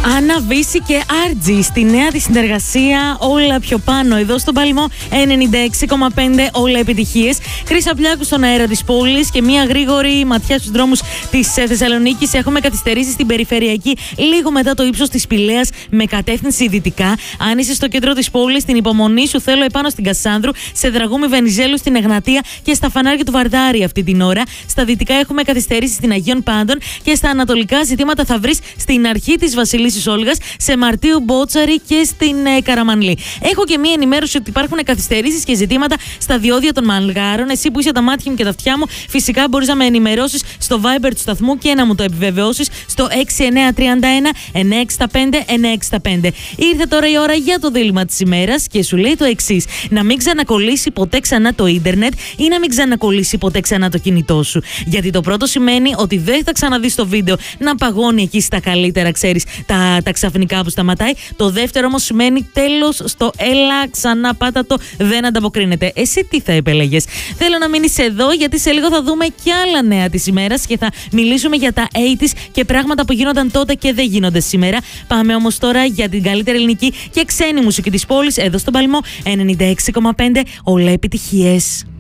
Άννα Βύση και Άρτζη στη νέα τη συνεργασία, όλα πιο πάνω. Εδώ στον Παλμό 96,5, όλα επιτυχίες. Χρύσα Πλιάκου στον αέρα της πόλης και μια γρήγορη ματιά στους δρόμους της Θεσσαλονίκης. Έχουμε καθυστερήσει στην περιφερειακή λίγο μετά το ύψος της Πηλαίας με κατεύθυνση δυτικά. Αν είσαι στο κέντρο της πόλης, την υπομονή σου θέλω επάνω στην Κασάνδρου, σε Δραγούμη Βενιζέλου, στην Εγνατία και στα φανάρια του Βαρδάρη αυτή την ώρα. Στα δυτικά έχουμε καθυστερήσει στην Αγίων Πάντων και στα ανατολικά ζητήματα θα βρεις στην αρχή της Βασιλίσσης Όλγας, σε Μαρτίου Μπότσαρη και στην Καραμανλή. Έχω και μία ενημέρωση ότι υπάρχουν καθυστερήσεις και ζητήματα στα διόδια των Μαλγάρων. Εσύ που είσαι τα μάτια μου και τα αυτιά μου, φυσικά μπορείς να με ενημερώσεις στο Viber του σταθμού και να μου το επιβεβαιώσεις στο 6931 965 965. Ήρθε τώρα η ώρα για το δίλημμα της ημέρας και σου λέει το εξής: να μην ξανακολλήσει ποτέ ξανά το ίντερνετ ή να μην ξανακολλήσει ποτέ ξανά το κινητό σου. Γιατί το πρώτο σημαίνει ότι δεν θα ξαναδείς το βίντεο να παγώνει εκεί στα καλύτερα, ξέρεις, τα ξαφνικά που σταματάει. Το δεύτερο όμως σημαίνει τέλος στο έλα, ξανά πάτα το, δεν ανταποκρίνεται. Εσύ τι θα επέλεγες? Θέλω να μείνεις εδώ, γιατί σε λίγο θα δούμε και άλλα νέα της ημέρας και θα μιλήσουμε για τα 80's και πράγματα που γίνονταν τότε και δεν γίνονται σήμερα. Πάμε όμως τώρα για την καλύτερη ελληνική και ξένη μουσική της πόλης, εδώ στον Παλμό 96,5, όλα επιτυχίες.